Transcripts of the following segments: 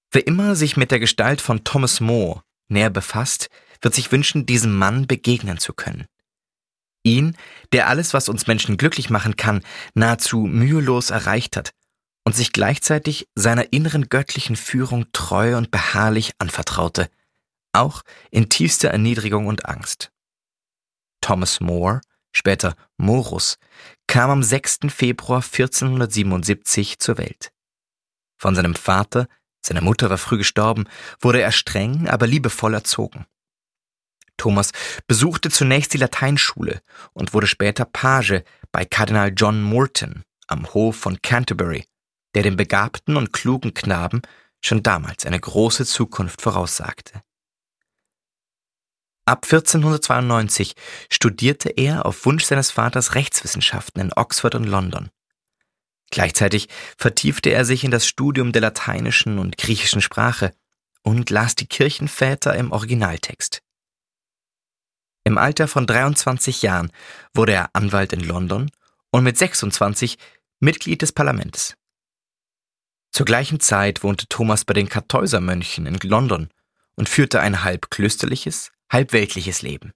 Wer immer sich mit der Gestalt von Thomas More näher befasst, wird sich wünschen, diesem Mann begegnen zu können. Ihn, der alles, was uns Menschen glücklich machen kann, nahezu mühelos erreicht hat und sich gleichzeitig seiner inneren göttlichen Führung treu und beharrlich anvertraute, auch in tiefster Erniedrigung und Angst. Thomas More, später Morus, kam am 6. Februar 1477 zur Welt. Von seinem Vater, seine Mutter war früh gestorben, wurde er streng, aber liebevoll erzogen. Thomas besuchte zunächst die Lateinschule und wurde später Page bei Kardinal John Morton am Hof von Canterbury, der dem begabten und klugen Knaben schon damals eine große Zukunft voraussagte. Ab 1492 studierte er auf Wunsch seines Vaters Rechtswissenschaften in Oxford und London. Gleichzeitig vertiefte er sich in das Studium der lateinischen und griechischen Sprache und las die Kirchenväter im Originaltext. Im Alter von 23 Jahren wurde er Anwalt in London und mit 26 Mitglied des Parlaments. Zur gleichen Zeit wohnte Thomas bei den Kartäusermönchen in London und führte ein halb klösterliches, halb weltliches Leben.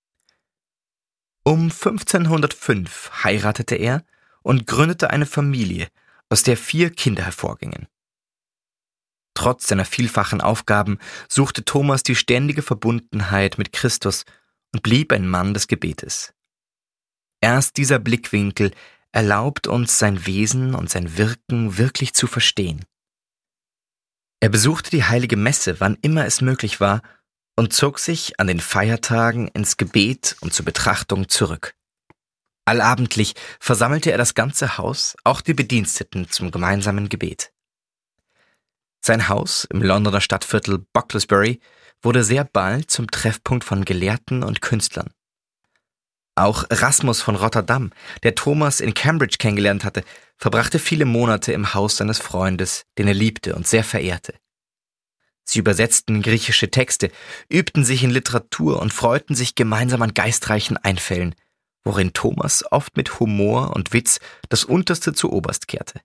Um 1505 heiratete er und gründete eine Familie, aus der 4 Kinder hervorgingen. Trotz seiner vielfachen Aufgaben suchte Thomas die ständige Verbundenheit mit Christus und blieb ein Mann des Gebetes. Erst dieser Blickwinkel erlaubt uns, sein Wesen und sein Wirken wirklich zu verstehen. Er besuchte die heilige Messe, wann immer es möglich war, und zog sich an den Feiertagen ins Gebet und zur Betrachtung zurück. Allabendlich versammelte er das ganze Haus, auch die Bediensteten, zum gemeinsamen Gebet. Sein Haus im Londoner Stadtviertel Bucklersbury wurde sehr bald zum Treffpunkt von Gelehrten und Künstlern. Auch Erasmus von Rotterdam, der Thomas in Cambridge kennengelernt hatte, verbrachte viele Monate im Haus seines Freundes, den er liebte und sehr verehrte. Sie übersetzten griechische Texte, übten sich in Literatur und freuten sich gemeinsam an geistreichen Einfällen, worin Thomas oft mit Humor und Witz das Unterste zu Oberst kehrte.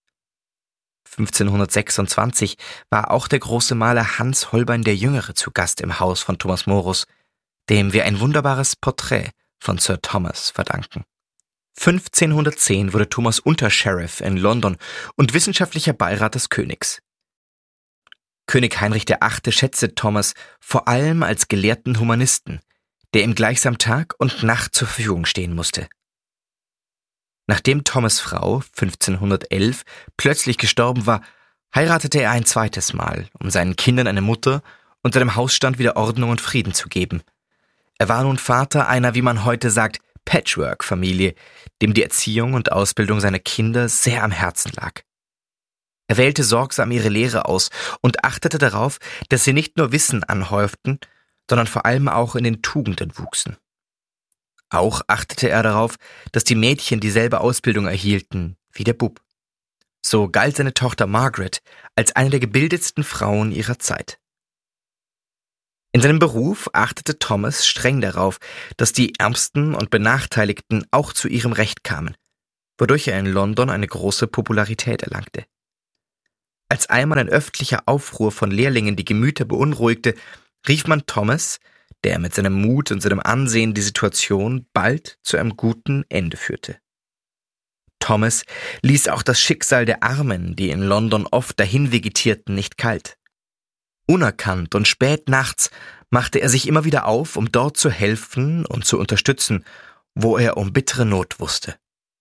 1526 war auch der große Maler Hans Holbein der Jüngere zu Gast im Haus von Thomas Morus, dem wir ein wunderbares Porträt von Sir Thomas verdanken. 1510 wurde Thomas Untersheriff in London und wissenschaftlicher Beirat des Königs. König Heinrich VIII. Schätzte Thomas vor allem als gelehrten Humanisten, der ihm gleichsam Tag und Nacht zur Verfügung stehen musste. Nachdem Thomas' Frau 1511 plötzlich gestorben war, heiratete er ein zweites Mal, um seinen Kindern eine Mutter und seinem Hausstand wieder Ordnung und Frieden zu geben. Er war nun Vater einer, wie man heute sagt, Patchwork-Familie, dem die Erziehung und Ausbildung seiner Kinder sehr am Herzen lag. Er wählte sorgsam ihre Lehre aus und achtete darauf, dass sie nicht nur Wissen anhäuften, sondern vor allem auch in den Tugenden wuchsen. Auch achtete er darauf, dass die Mädchen dieselbe Ausbildung erhielten wie der Bub. So galt seine Tochter Margaret als eine der gebildetsten Frauen ihrer Zeit. In seinem Beruf achtete Thomas streng darauf, dass die Ärmsten und Benachteiligten auch zu ihrem Recht kamen, wodurch er in London eine große Popularität erlangte. Als einmal ein öffentlicher Aufruhr von Lehrlingen die Gemüter beunruhigte, rief man Thomas, der mit seinem Mut und seinem Ansehen die Situation bald zu einem guten Ende führte. Thomas ließ auch das Schicksal der Armen, die in London oft dahin vegetierten, nicht kalt. Unerkannt und spät nachts machte er sich immer wieder auf, um dort zu helfen und zu unterstützen, wo er um bittere Not wusste.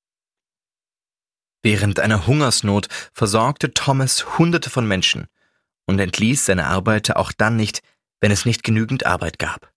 Während einer Hungersnot versorgte Thomas Hunderte von Menschen und entließ seine Arbeiter auch dann nicht, wenn es nicht genügend Arbeit gab.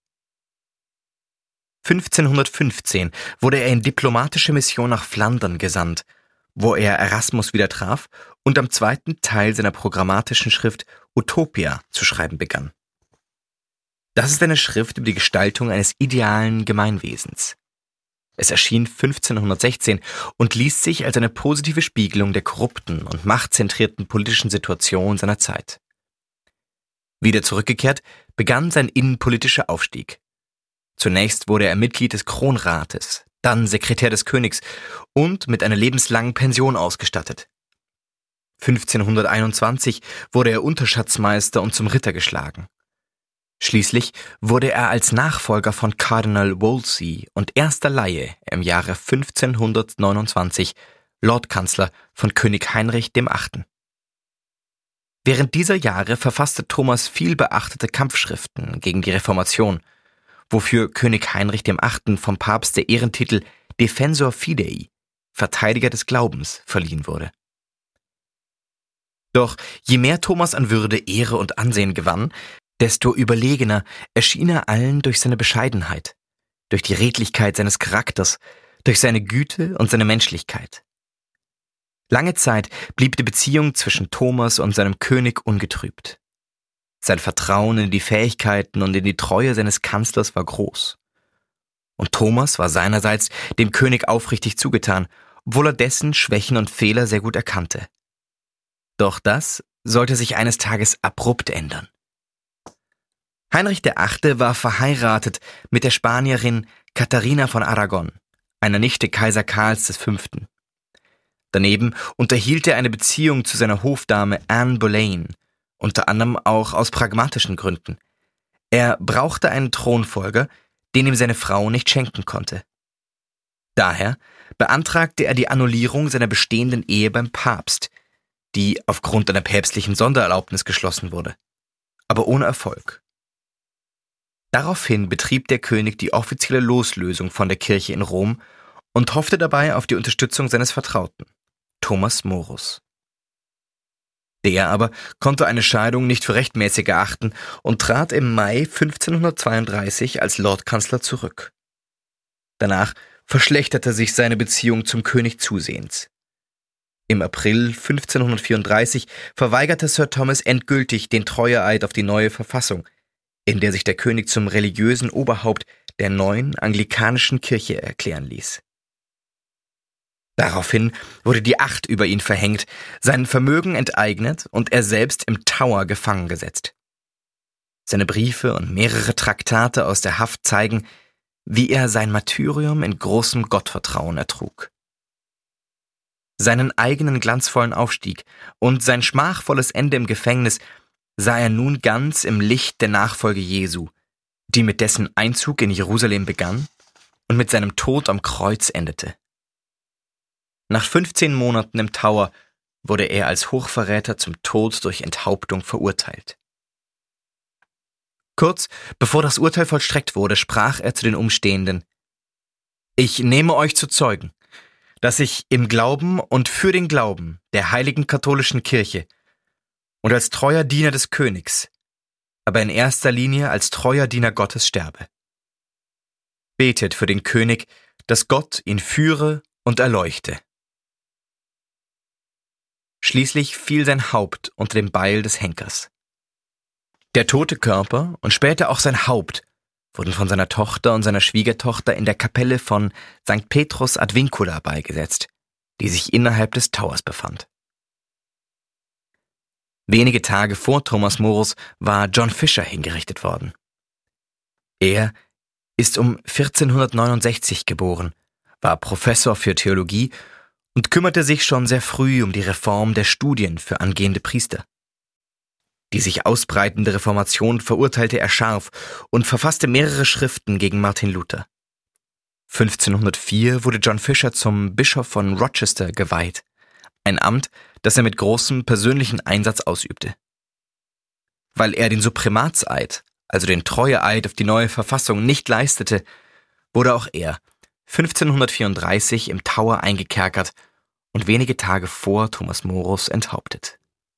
1515 wurde er in diplomatische Mission nach Flandern gesandt, wo er Erasmus wieder traf und am zweiten Teil seiner programmatischen Schrift Utopia zu schreiben begann. Das ist eine Schrift über die Gestaltung eines idealen Gemeinwesens. Es erschien 1516 und liest sich als eine positive Spiegelung der korrupten und machtzentrierten politischen Situation seiner Zeit. Wieder zurückgekehrt, begann sein innenpolitischer Aufstieg. Zunächst wurde er Mitglied des Kronrates, dann Sekretär des Königs und mit einer lebenslangen Pension ausgestattet. 1521 wurde er Unterschatzmeister und zum Ritter geschlagen. Schließlich wurde er als Nachfolger von Kardinal Wolsey und erster Laie im Jahre 1529 Lordkanzler von König Heinrich VIII. Während dieser Jahre verfasste Thomas viel beachtete Kampfschriften gegen die Reformation, wofür König Heinrich VIII. Vom Papst der Ehrentitel Defensor Fidei, Verteidiger des Glaubens, verliehen wurde. Doch je mehr Thomas an Würde, Ehre und Ansehen gewann, desto überlegener erschien er allen durch seine Bescheidenheit, durch die Redlichkeit seines Charakters, durch seine Güte und seine Menschlichkeit. Lange Zeit blieb die Beziehung zwischen Thomas und seinem König ungetrübt. Sein Vertrauen in die Fähigkeiten und in die Treue seines Kanzlers war groß. Und Thomas war seinerseits dem König aufrichtig zugetan, obwohl er dessen Schwächen und Fehler sehr gut erkannte. Doch das sollte sich eines Tages abrupt ändern. Heinrich VIII. War verheiratet mit der Spanierin Katharina von Aragon, einer Nichte Kaiser Karls V. Daneben unterhielt er eine Beziehung zu seiner Hofdame Anne Boleyn, unter anderem auch aus pragmatischen Gründen. Er brauchte einen Thronfolger, den ihm seine Frau nicht schenken konnte. Daher beantragte er die Annullierung seiner bestehenden Ehe beim Papst, die aufgrund einer päpstlichen Sondererlaubnis geschlossen wurde, aber ohne Erfolg. Daraufhin betrieb der König die offizielle Loslösung von der Kirche in Rom und hoffte dabei auf die Unterstützung seines Vertrauten, Thomas Morus. Der aber konnte eine Scheidung nicht für rechtmäßig erachten und trat im Mai 1532 als Lordkanzler zurück. Danach verschlechterte sich seine Beziehung zum König zusehends. Im April 1534 verweigerte Sir Thomas endgültig den Treueeid auf die neue Verfassung, in der sich der König zum religiösen Oberhaupt der neuen anglikanischen Kirche erklären ließ. Daraufhin wurde die Acht über ihn verhängt, sein Vermögen enteignet und er selbst im Tower gefangen gesetzt. Seine Briefe und mehrere Traktate aus der Haft zeigen, wie er sein Martyrium in großem Gottvertrauen ertrug. Seinen eigenen glanzvollen Aufstieg und sein schmachvolles Ende im Gefängnis sah er nun ganz im Licht der Nachfolge Jesu, die mit dessen Einzug in Jerusalem begann und mit seinem Tod am Kreuz endete. Nach 15 Monaten im Tower wurde er als Hochverräter zum Tod durch Enthauptung verurteilt. Kurz bevor das Urteil vollstreckt wurde, sprach er zu den Umstehenden: Ich nehme euch zu Zeugen, dass ich im Glauben und für den Glauben der heiligen katholischen Kirche und als treuer Diener des Königs, aber in erster Linie als treuer Diener Gottes sterbe. Betet für den König, dass Gott ihn führe und erleuchte. Schließlich fiel sein Haupt unter dem Beil des Henkers. Der tote Körper und später auch sein Haupt wurden von seiner Tochter und seiner Schwiegertochter in der Kapelle von St. Petrus ad Vincula beigesetzt, die sich innerhalb des Towers befand. Wenige Tage vor Thomas Morus war John Fisher hingerichtet worden. Er ist um 1469 geboren, war Professor für Theologie und kümmerte sich schon sehr früh um die Reform der Studien für angehende Priester. Die sich ausbreitende Reformation verurteilte er scharf und verfasste mehrere Schriften gegen Martin Luther. 1504 wurde John Fisher zum Bischof von Rochester geweiht, ein Amt, das er mit großem persönlichen Einsatz ausübte. Weil er den Suprematseid, also den Treueeid auf die neue Verfassung, nicht leistete, wurde auch er 1534 im Tower eingekerkert und wenige Tage vor Thomas Morus enthauptet.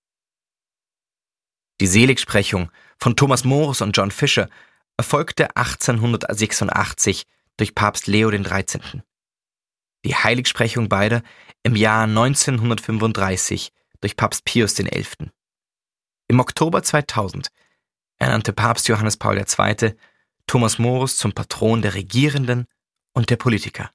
Die Seligsprechung von Thomas Morus und John Fisher erfolgte 1886 durch Papst Leo XIII. Die Heiligsprechung beider im Jahr 1935 durch Papst Pius XI. Im Oktober 2000 ernannte Papst Johannes Paul II. Thomas Morus zum Patron der Regierenden und der Politiker.